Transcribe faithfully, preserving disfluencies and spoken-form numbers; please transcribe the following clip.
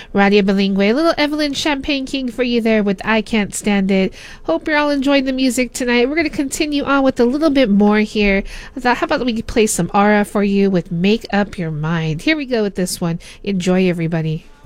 Radio Bilingue. Little Evelyn Champagne King for you there with I Can't Stand It. Hope you're all enjoying the music tonight. We're going to continue on with a little bit more here. I thought, how about we play some Aura for you with Make Up Your Mind. Here we go with this one. Enjoy, everybody.